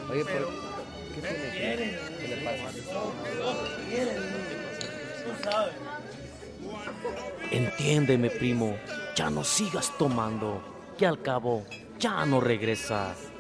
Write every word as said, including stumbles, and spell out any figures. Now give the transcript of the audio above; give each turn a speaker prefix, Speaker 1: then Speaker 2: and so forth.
Speaker 1: Oye, pero ¿qué tiene? ¿Qué, qué le pasa?
Speaker 2: Tú sabes.
Speaker 3: Entiéndeme, primo, ya no sigas tomando, que al cabo ya no regresa.